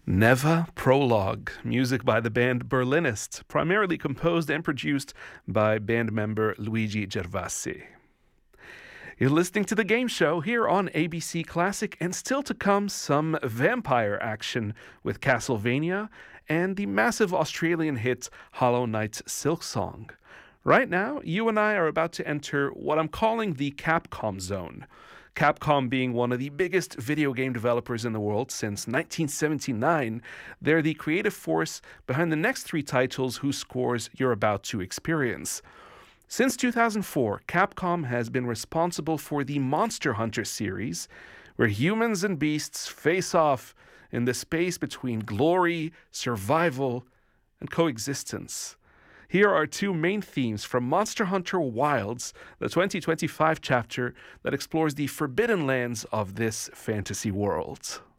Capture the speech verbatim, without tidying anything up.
Neva Prologue, music by the band Berlinist, primarily composed and produced by band member Luigi Gervasi. You're listening to The Game Show here on A B C Classic, and still to come, some vampire action with Castlevania and the massive Australian hit Hollow Knight Silksong. Right now, you and I are about to enter what I'm calling the Capcom zone. Capcom being one of the biggest video game developers in the world since nineteen seventy-nine, they're the creative force behind the next three titles whose scores you're about to experience. Since two thousand four, Capcom has been responsible for the Monster Hunter series, where humans and beasts face off in the space between glory, survival, and coexistence. Here are two main themes from Monster Hunter Wilds, the twenty twenty-five chapter that explores the forbidden lands of this fantasy world.